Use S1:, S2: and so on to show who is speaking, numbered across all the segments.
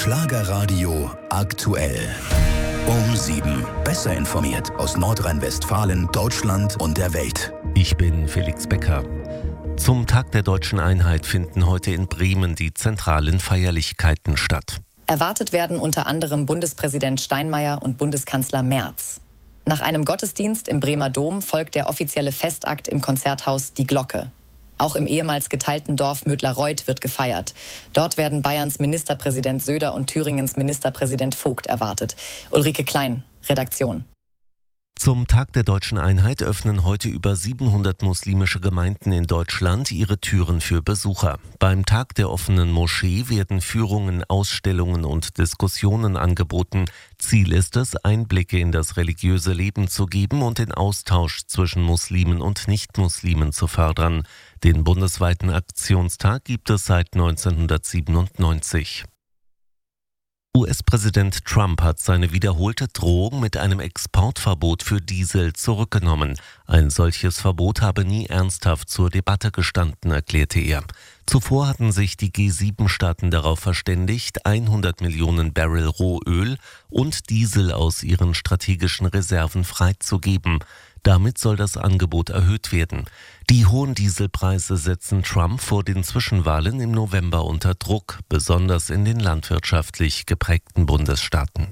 S1: Schlagerradio aktuell. Um 7. Besser informiert aus Nordrhein-Westfalen, Deutschland und der Welt.
S2: Ich bin Felix Becker. Zum Tag der Deutschen Einheit finden heute in Bremen die zentralen Feierlichkeiten statt.
S3: Erwartet werden unter anderem Bundespräsident Steinmeier und Bundeskanzler Merz. Nach einem Gottesdienst im Bremer Dom folgt der offizielle Festakt im Konzerthaus Die Glocke. Auch im ehemals geteilten Dorf Mödlareuth wird gefeiert. Dort werden Bayerns Ministerpräsident Söder und Thüringens Ministerpräsident Vogt erwartet. Ulrike Klein, Redaktion.
S2: Zum Tag der Deutschen Einheit öffnen heute über 700 muslimische Gemeinden in Deutschland ihre Türen für Besucher. Beim Tag der offenen Moschee werden Führungen, Ausstellungen und Diskussionen angeboten. Ziel ist es, Einblicke in das religiöse Leben zu geben und den Austausch zwischen Muslimen und Nichtmuslimen zu fördern. Den bundesweiten Aktionstag gibt es seit 1997. US-Präsident Trump hat seine wiederholte Drohung mit einem Exportverbot für Diesel zurückgenommen. Ein solches Verbot habe nie ernsthaft zur Debatte gestanden, erklärte er. Zuvor hatten sich die G7-Staaten darauf verständigt, 100 Millionen Barrel Rohöl und Diesel aus ihren strategischen Reserven freizugeben. Damit soll das Angebot erhöht werden. Die hohen Dieselpreise setzen Trump vor den Zwischenwahlen im November unter Druck, besonders in den landwirtschaftlich geprägten Bundesstaaten.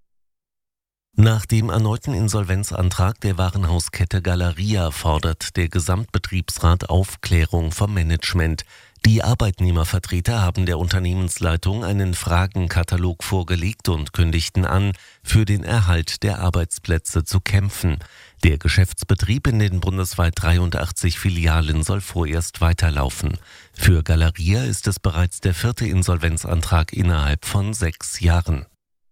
S2: Nach dem erneuten Insolvenzantrag der Warenhauskette Galeria fordert der Gesamtbetriebsrat Aufklärung vom Management. Die Arbeitnehmervertreter haben der Unternehmensleitung einen Fragenkatalog vorgelegt und kündigten an, für den Erhalt der Arbeitsplätze zu kämpfen. Der Geschäftsbetrieb in den bundesweit 83 Filialen soll vorerst weiterlaufen. Für Galeria ist es bereits der 4. Insolvenzantrag innerhalb von 6 Jahren.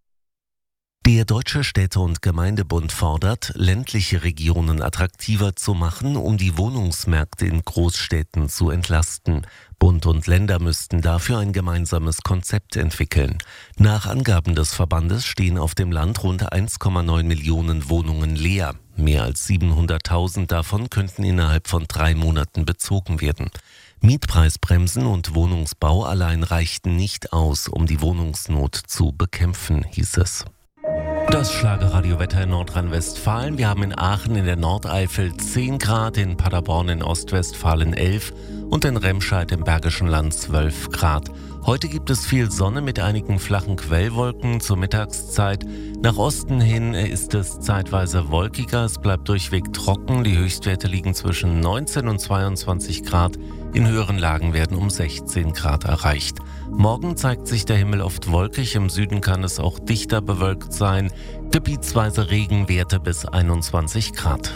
S2: Der Deutsche Städte- und Gemeindebund fordert, ländliche Regionen attraktiver zu machen, um die Wohnungsmärkte in Großstädten zu entlasten. Bund und Länder müssten dafür ein gemeinsames Konzept entwickeln. Nach Angaben des Verbandes stehen auf dem Land rund 1,9 Millionen Wohnungen leer. Mehr als 700.000 davon könnten innerhalb von 3 Monaten bezogen werden. Mietpreisbremsen und Wohnungsbau allein reichten nicht aus, um die Wohnungsnot zu bekämpfen, hieß es. Das Schlagerradiowetter in Nordrhein-Westfalen. Wir haben in Aachen in der Nordeifel 10 Grad, in Paderborn in Ostwestfalen 11 und in Remscheid im Bergischen Land 12 Grad. Heute gibt es viel Sonne mit einigen flachen Quellwolken zur Mittagszeit. Nach Osten hin ist es zeitweise wolkiger, es bleibt durchweg trocken. Die Höchstwerte liegen zwischen 19 und 22 Grad. In höheren Lagen werden um 16 Grad erreicht. Morgen zeigt sich der Himmel oft wolkig, im Süden kann es auch dichter bewölkt sein. Gebietsweise Regenwerte bis 21 Grad.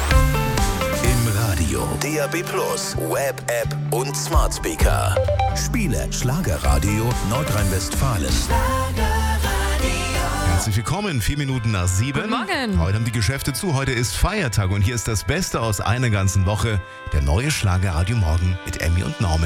S1: Im Radio, DAB+, Web-App und Smart Speaker. Spiele Schlagerradio Nordrhein-Westfalen.
S4: Herzlich willkommen, 4 Minuten nach 7.
S5: Guten Morgen.
S4: Heute haben die Geschäfte zu, heute ist Feiertag und hier ist das Beste aus einer ganzen Woche. Der neue Schlagerradio Morgen mit Emmy und Norman.